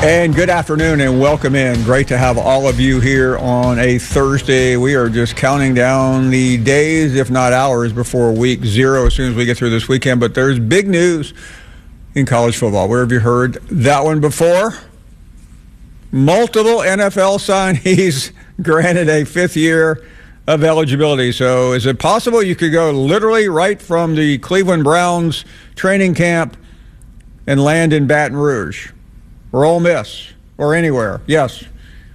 And good afternoon and welcome in. Great to have all of you here on a Thursday. We are just counting down the days, if not hours, before week 0 as soon as we get through this weekend. But there's big news in college football. Where have you heard that one before? Multiple NFL signees granted a 5th year of eligibility. So is it possible you could go literally right from the Cleveland Browns training camp and land in Baton Rouge? Or Ole Miss, or anywhere? Yes.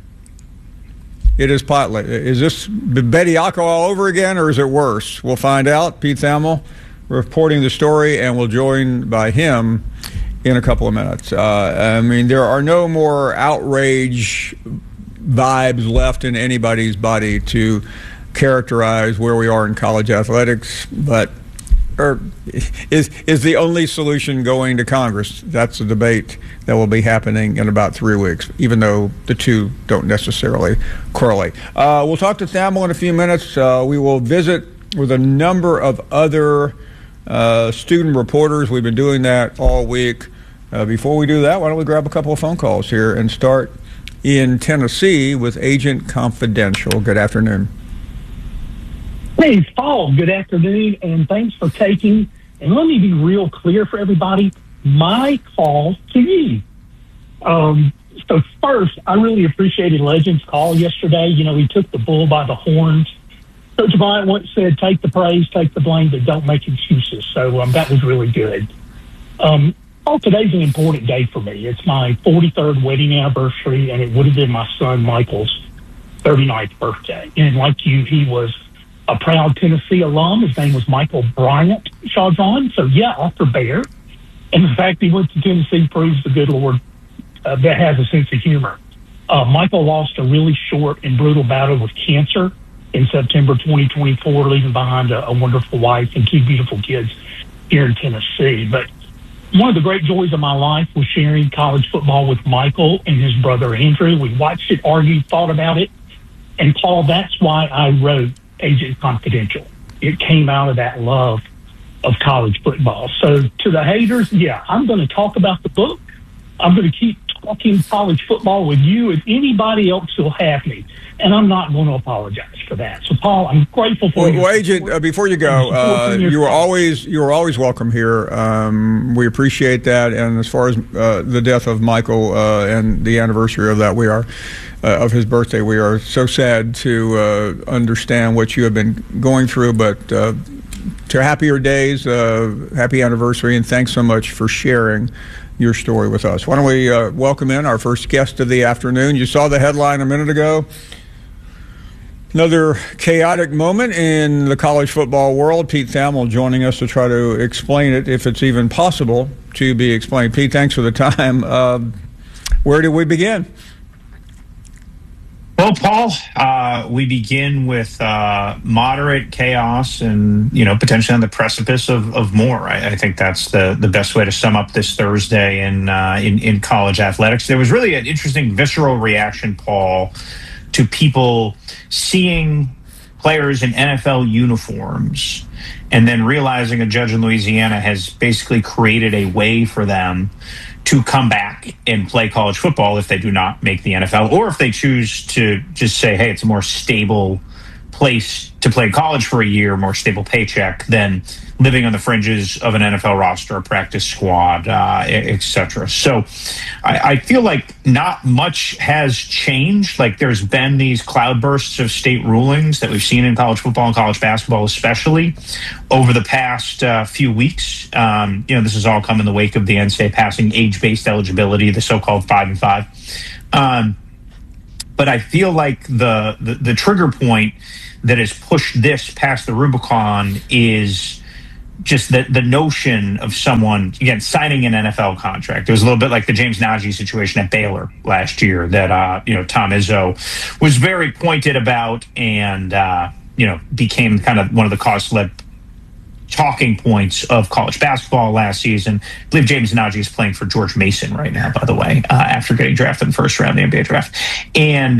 It is Potlet. Is this Bediako all over again, or is it worse? We'll find out. Pete Thamel reporting the story, and we'll join by him in a couple of minutes. There are no more outrage vibes left in anybody's body to characterize where we are in college athletics, but is the only solution going to Congress? That's a debate that will be happening in about 3 weeks, even though the two don't necessarily correlate. We'll talk to Thamel in a few minutes. We will visit with a number of other student reporters. We've been doing that all week. Before we do that, why don't we grab a couple of phone calls here and start in Tennessee with Agent Confidential. Good afternoon. Hey, Paul, good afternoon, and thanks for taking, and let me be real clear for everybody, my call to you. So first, I really appreciated Legend's call yesterday. You know, he took the bull by the horns. Coach Bryant once said, take the praise, take the blame, but don't make excuses. So that was really good. Today's an important day for me. It's my 43rd wedding anniversary, and it would have been my son Michael's 39th birthday. And like you, he was a proud Tennessee alum. His name was Michael Bryant Chaudron. So, yeah, Arthur Bear. And the fact he went to Tennessee proves the good Lord that has a sense of humor. Michael lost a really short and brutal battle with cancer in September 2024, leaving behind a wonderful wife and 2 beautiful kids here in Tennessee. But one of the great joys of my life was sharing college football with Michael and his brother Andrew. We watched it, argued, thought about it. And, Paul, that's why I wrote Agent Confidential. It came out of that love of college football. So to the haters, yeah, I'm going to talk about the book. I'm going to keep talking college football with you and anybody else who'll have me. And I'm not going to apologize for that. So, Paul, I'm grateful for you. Well, Agent, before you go, you were always welcome here. We appreciate that. And as far as the death of Michael and the anniversary of that, of his birthday, we are so sad to understand what you have been going through. But to happier days, happy anniversary, and thanks so much for sharing your story with us. Why don't we welcome in our first guest of the afternoon. You saw the headline a minute ago. Another chaotic moment in the college football world. Pete Thamel joining us to try to explain it, if it's even possible to be explained. Pete, thanks for the time. Where do we begin? Well, Paul, we begin with moderate chaos and, potentially on the precipice of more. I think that's the best way to sum up this Thursday in college athletics. There was really an interesting visceral reaction, Paul, to people seeing players in NFL uniforms and then realizing a judge in Louisiana has basically created a way for them to come back and play college football if they do not make the NFL, or if they choose to just say, hey, it's a more stable place to play college for a year, more stable paycheck than living on the fringes of an NFL roster, a practice squad, et cetera. So I feel like not much has changed. Like there's been these cloudbursts of state rulings that we've seen in college football and college basketball, especially over the past few weeks. This has all come in the wake of the NCAA passing age-based eligibility, the so-called 5 and 5. But I feel like the trigger point that has pushed this past the Rubicon is just the notion of someone, again, signing an NFL contract. It was a little bit like the James Najee situation at Baylor last year that, Tom Izzo was very pointed about and, became kind of one of the cause-led talking points of college basketball last season. I believe James Najee is playing for George Mason right now, by the way, after getting drafted in the first round of the NBA draft. And,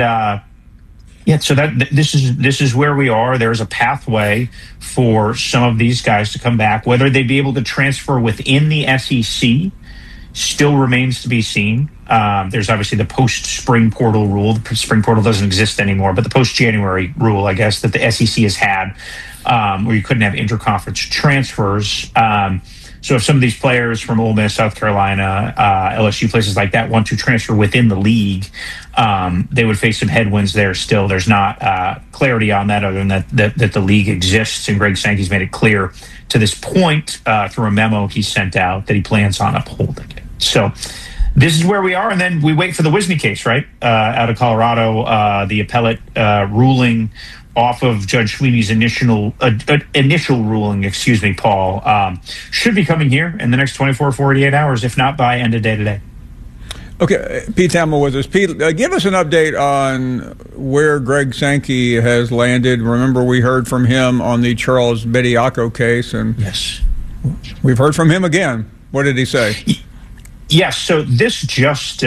so that this is where we are. There's a pathway for some of these guys to come back, whether they be able to transfer within the SEC still remains to be seen. There's obviously the post-spring portal rule. The spring portal doesn't exist anymore, but the post-January rule, I guess, that the SEC has had, where you couldn't have interconference transfers. So if some of these players from Ole Miss, South Carolina, LSU, places like that want to transfer within the league, they would face some headwinds there still. There's not clarity on that other than that the league exists, and Greg Sankey's made it clear to this point through a memo he sent out that he plans on upholding it. So this is where we are, and then we wait for the Wisney case, right, out of Colorado, the appellate ruling off of Judge Sweeney's initial ruling, Paul, should be coming here in the next 24, 48 hours, if not by end of day today. Okay, Pete Thamel with us. Pete, give us an update on where Greg Sankey has landed. Remember, we heard from him on the Charles Bediako case, and yes, we've heard from him again. What did he say? Yes, so this just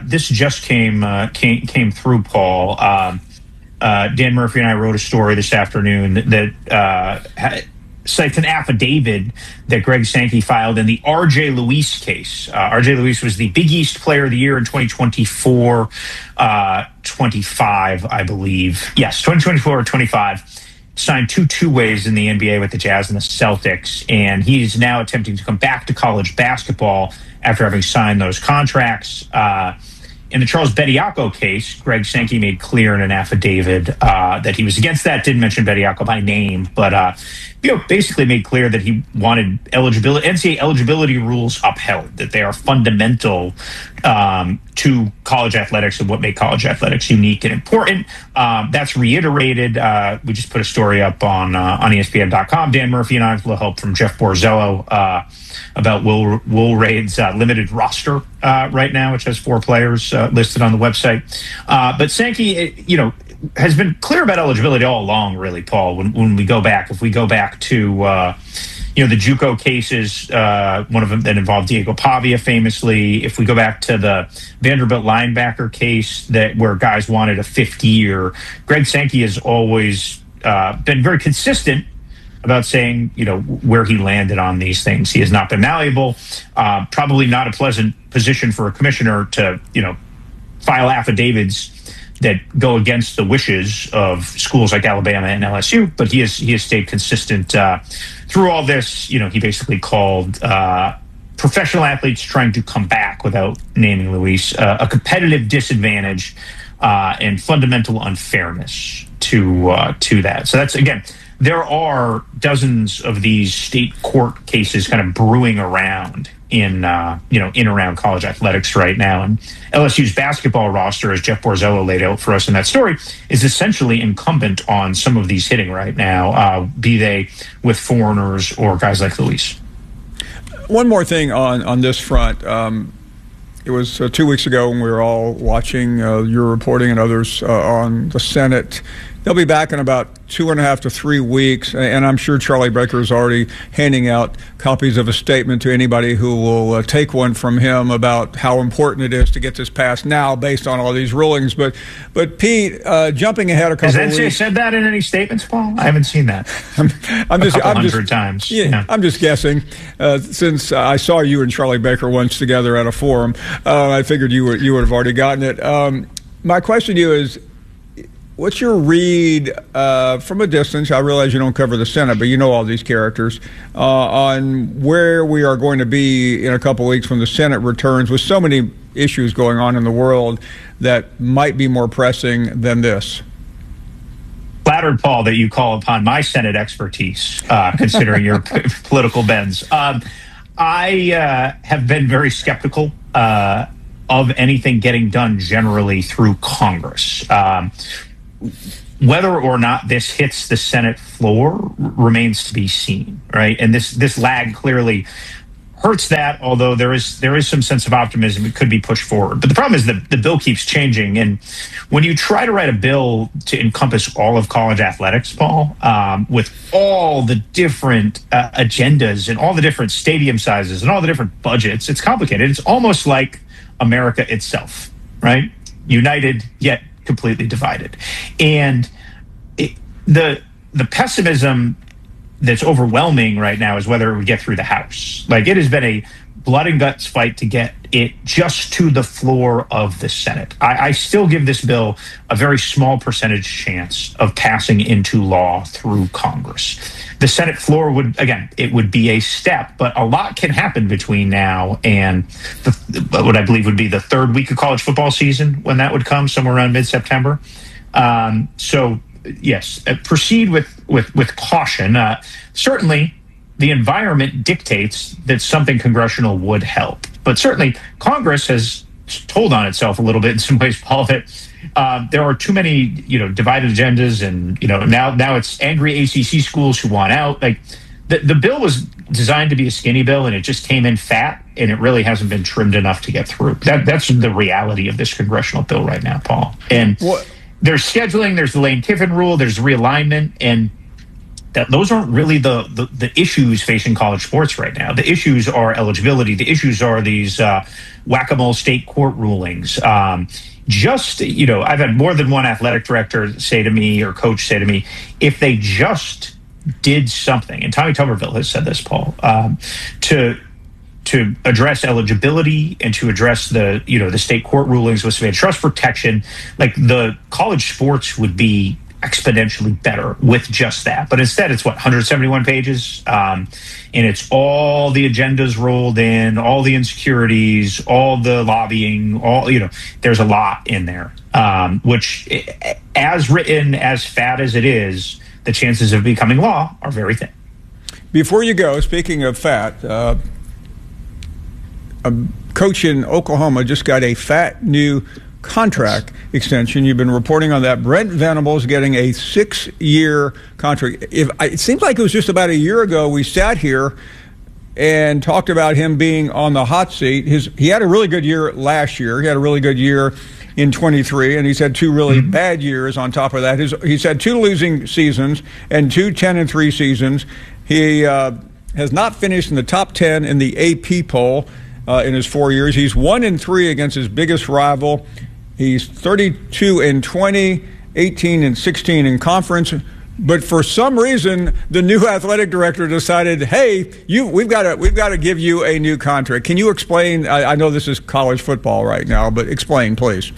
came through, Paul. Dan Murphy and I wrote a story this afternoon that cites an affidavit that Greg Sankey filed in the R.J. Luis case. R.J. Luis was the Big East Player of the Year in 2024, 25, I believe. Yes, 2024 or 25. Signed two-ways in the NBA with the Jazz and the Celtics, and he's now attempting to come back to college basketball after having signed those contracts. In the Charles Bediako case, Greg Sankey made clear in an affidavit that he was against that, didn't mention Bediako by name, but basically made clear that he wanted NCAA eligibility rules upheld, that they are fundamental to college athletics and what make college athletics unique and important. That's reiterated. We just put a story up on ESPN.com. Dan Murphy and I, with a little help from Jeff Borzello, about Will Reid's limited roster right now, which has 4 players listed on the website. But Sankey, has been clear about eligibility all along, really, Paul. When we go back, if we go back to the JUCO cases, one of them that involved Diego Pavia famously. If we go back to the Vanderbilt linebacker case where guys wanted a 5th year, Greg Sankey has always been very consistent about saying, where he landed on these things. He has not been malleable. Probably not a pleasant position for a commissioner to, file affidavits that go against the wishes of schools like Alabama and LSU. But he has stayed consistent through all this. He basically called professional athletes trying to come back, without naming Luis, a competitive disadvantage and fundamental unfairness to that. So that's, again, there are dozens of these state court cases kind of brewing around in around college athletics right now. And LSU's basketball roster, as Jeff Borzello laid out for us in that story, is essentially incumbent on some of these hitting right now, be they with foreigners or guys like Luis. One more thing on this front. It was 2 weeks ago when we were all watching your reporting and others on the Senate. They'll be back in about 2.5 to 3 weeks, and I'm sure Charlie Baker is already handing out copies of a statement to anybody who will take one from him about how important it is to get this passed now based on all these rulings. But Pete, jumping ahead a couple of weeks. Has NCAA said that in any statements, Paul? I haven't seen that. I'm just 100 times. Yeah, I'm just guessing. Since I saw you and Charlie Baker once together at a forum, I figured you would have already gotten it. My question to you is, what's your read from a distance? I realize you don't cover the Senate, but you know all these characters, on where we are going to be in a couple of weeks when the Senate returns with so many issues going on in the world that might be more pressing than this. Flattered, Paul, that you call upon my Senate expertise, considering your political bends. I have been very skeptical of anything getting done generally through Congress. Whether or not this hits the Senate floor remains to be seen, right? And this lag clearly hurts that, although there is some sense of optimism it could be pushed forward. But the problem is that the bill keeps changing, and when you try to write a bill to encompass all of college athletics, Paul, with all the different agendas and all the different stadium sizes and all the different budgets, it's complicated. It's almost like America itself, right? United yet completely divided. And the pessimism that's overwhelming right now is whether it would get through the House. Like, it has been a blood and guts fight to get it just to the floor of the Senate. I still give this bill a very small percentage chance of passing into law through Congress. The Senate floor it would be a step, but a lot can happen between now and what I believe would be the third week of college football season when that would come, somewhere around mid-September. So, yes, proceed with caution. Certainly, the environment dictates that something congressional would help. But certainly, Congress has told on itself a little bit in some ways, Paul, that there are too many, divided agendas, and now it's angry ACC schools who want out. Like the bill was designed to be a skinny bill, and it just came in fat, and it really hasn't been trimmed enough to get through. That's the reality of this congressional bill right now, Paul. And there's scheduling, there's the Lane Kiffin rule, there's realignment, and those aren't really the issues facing college sports right now. The issues are eligibility. The issues are these whack-a-mole state court rulings. I've had more than one athletic director say to me, or coach say to me, if they just did something, and Tommy Tuberville has said this, Paul, to address eligibility and to address the state court rulings with some trust protection, like the college sports would be exponentially better with just that. But instead, it's 171 pages, and it's all the agendas rolled in, all the insecurities, all the lobbying, there's a lot in there, which, as written, as fat as it is, the chances of becoming law are very thin. Before you go, speaking of fat, a coach in Oklahoma just got a fat new contract extension. You've been reporting on that. Brent Venables getting a 6-year contract. It seems like it was just about a year ago we sat here and talked about him being on the hot seat. He had a really good year last year. He had a really good year in 23, and he's had 2 really bad years on top of that. He's had 2 losing seasons and 2 10-3 seasons. He has not finished in the top 10 in the AP poll in his 4 years. He's 1-3 against his biggest rival. He's 32-20, 18-16 in conference. But for some reason, the new athletic director decided, hey, we've got to give you a new contract. Can you explain? I know this is college football right now, but explain, please.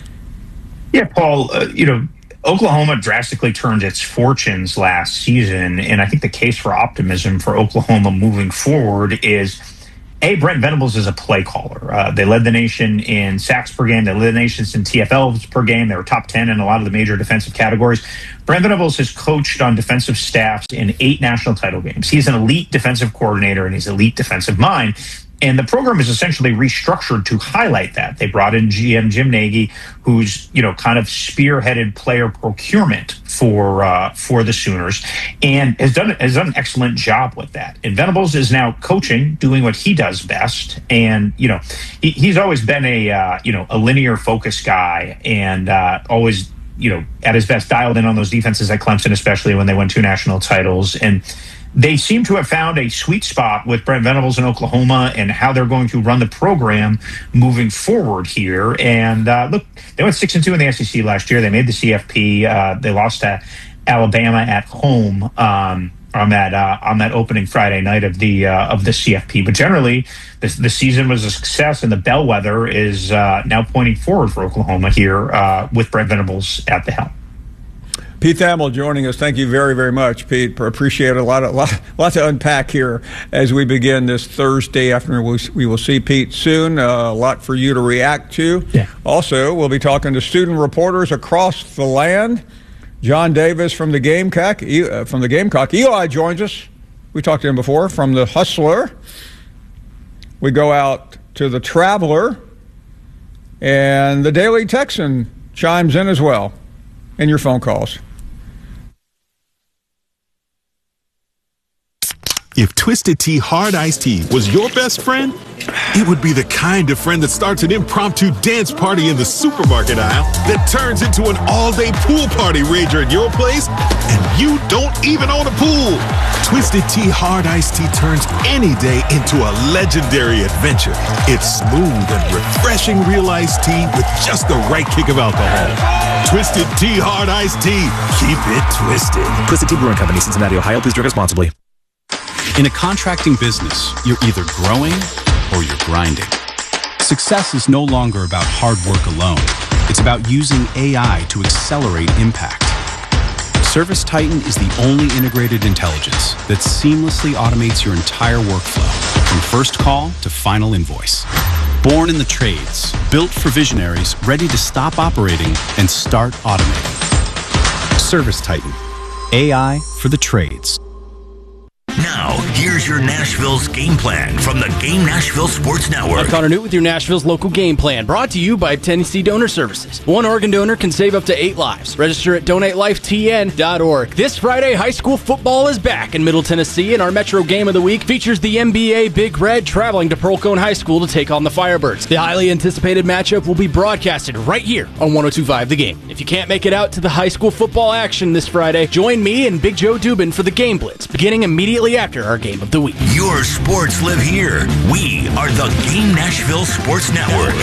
Yeah, Paul, Oklahoma drastically turned its fortunes last season, and I think the case for optimism for Oklahoma moving forward is, Brent Venables is a play caller. They led the nation in sacks per game. They led the nation in TFLs per game. They were top 10 in a lot of the major defensive categories. Brent Venables has coached on defensive staffs in 8 national title games. He's an elite defensive coordinator, and he's an elite defensive mind. And the program is essentially restructured to highlight that. They brought in GM Jim Nagy, who's kind of spearheaded player procurement for the Sooners, and has done an excellent job with that. And Venables is now coaching, doing what he does best. And he's always been a linear focus guy, and always at his best dialed in on those defenses at Clemson, especially when they won 2 national titles. And they seem to have found a sweet spot with Brent Venables in Oklahoma and how they're going to run the program moving forward here. And look, they went 6-2 in the SEC last year. They made the CFP. They lost to Alabama at home on that opening Friday night of the CFP. But generally, the season was a success, and the bellwether is now pointing forward for Oklahoma here with Brent Venables at the helm. Pete Thamel joining us. Thank you very, very much, Pete. Appreciate it. A lot to unpack here as we begin this Thursday afternoon. We will see Pete soon. A lot for you to react to. Yeah. Also, we'll be talking to student reporters across the land. John Davis from the Gamecock. Eli joins us. We talked to him before. From the Hustler. We go out to the Traveler. And the Daily Texan chimes in as well. And your phone calls. If Twisted Tea Hard Iced Tea was your best friend, it would be the kind of friend that starts an impromptu dance party in the supermarket aisle that turns into an all-day pool party rager at your place, and you don't even own a pool. Twisted Tea Hard Iced Tea turns any day into a legendary adventure. It's smooth and refreshing real iced tea with just the right kick of alcohol. Twisted Tea Hard Iced Tea. Keep it twisted. Twisted Tea Brewing Company, Cincinnati, Ohio. Please drink responsibly. In a contracting business, you're either growing or you're grinding. Success is no longer about hard work alone. It's about using AI to accelerate impact. ServiceTitan is the only integrated intelligence that seamlessly automates your entire workflow, from first call to final invoice. Born in the trades, built for visionaries ready to stop operating and start automating. ServiceTitan, AI for the trades. Now, here's your Nashville's game plan from the Game Nashville Sports Network. I'm Connor Newt with your Nashville's local game plan, brought to you by Tennessee Donor Services. One organ donor can save up to 8 lives. Register at donatelifetn.org. This Friday, high school football is back in Middle Tennessee, and our Metro Game of the Week features the NBA Big Red traveling to Pearl Cone High School to take on the Firebirds. The highly anticipated matchup will be broadcasted right here on 102.5 The Game. If you can't make it out to the high school football action this Friday, join me and Big Joe Dubin for the Game Blitz, beginning immediately after our Game of the Week. Your sports live here. We are the Game Nashville Sports Network.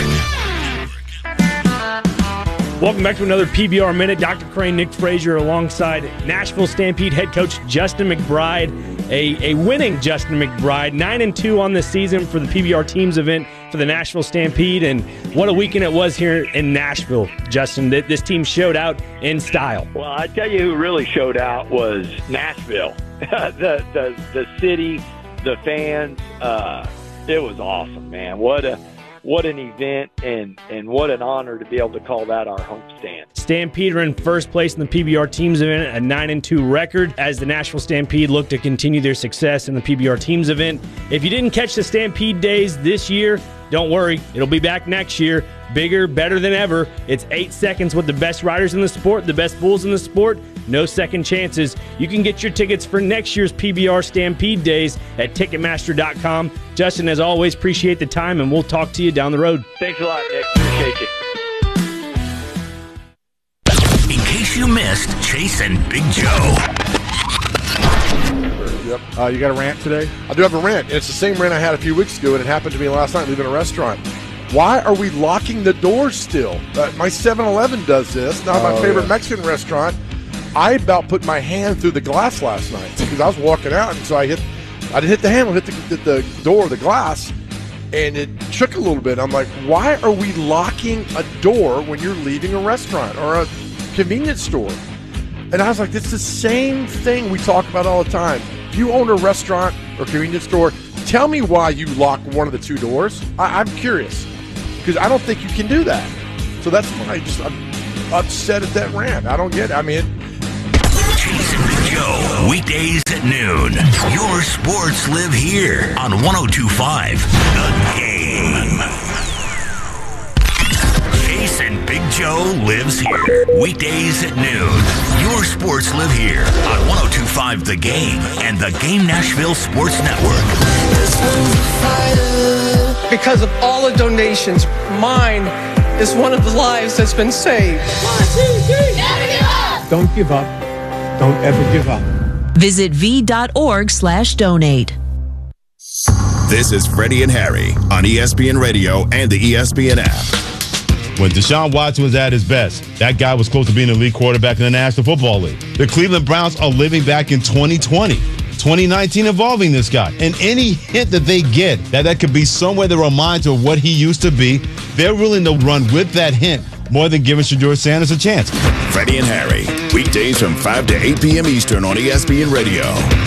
Welcome back to another PBR Minute. Dr. Crane, Nick Frazier, alongside Nashville Stampede head coach Justin McBride. A winning Justin McBride, 9-2 on the season for the PBR teams event for the Nashville Stampede. And what a weekend it was here in Nashville, Justin. This team showed out in style. Well, I tell you who really showed out was Nashville. the city, the fans. It was awesome, man. What an event and what an honor to be able to call that our homestand. Stampede are in first place in the PBR teams event, a 9-2 record, as the Nashville Stampede look to continue their success in the PBR teams event. If you didn't catch the Stampede days this year, don't worry, it'll be back next year. Bigger, better than ever. It's 8 seconds with the best riders in the sport, the best bulls in the sport. No second chances. You can get your tickets for next year's PBR Stampede Days at Ticketmaster.com. Justin, as always, appreciate the time, and we'll talk to you down the road. Thanks a lot, Nick. Appreciate you. In case you missed Chase and Big Joe. Yep. You got a rant today? I do have a rant. And it's the same rant I had a few weeks ago, and it happened to me last night leaving a restaurant. Why are we locking the doors still? My 7-Eleven does this. Now, my favorite Mexican restaurant, I about put my hand through the glass last night because I was walking out, and so I didn't hit the handle, hit the door, the glass, and it shook a little bit. I'm like, why are we locking a door when you're leaving a restaurant or a convenience store? And I was like, it's the same thing we talk about all the time. If you own a restaurant or convenience store, tell me why you lock one of the two doors. I'm curious because I don't think you can do that. So that's why I'm upset at that rant. I don't get it. I mean, Chase and Big Joe, weekdays at noon. Your sports live here on 102.5 The Game. Chase and Big Joe lives here, weekdays at noon. Your sports live here on 102.5 The Game and the Game Nashville Sports Network. Because of all the donations, mine is one of the lives that's been saved. 1, 2, 3, never give up. Don't give up. Don't ever give up. Visit v.org/donate. This is Freddie and Harry on ESPN Radio and the ESPN app. When Deshaun Watson was at his best, that guy was close to being an elite quarterback in the National Football League. The Cleveland Browns are living back in 2020. 2019 involving this guy. And any hint that they get that could be somewhere that reminds of what he used to be, they're willing to run with that hint more than giving Shedeur Sanders a chance. Freddie and Harry, weekdays from 5 to 8 p.m. Eastern on ESPN Radio.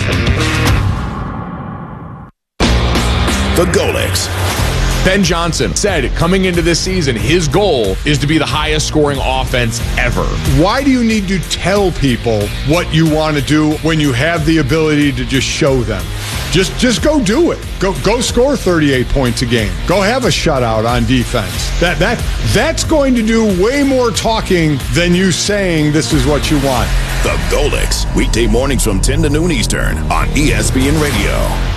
The Golics. Ben Johnson said coming into this season, his goal is to be the highest scoring offense ever. Why do you need to tell people what you want to do when you have the ability to just show them? Just go do it. Go score 38 points a game. Go have a shutout on defense. That's going to do way more talking than you saying this is what you want. The Golics, weekday mornings from 10 to noon Eastern on ESPN Radio.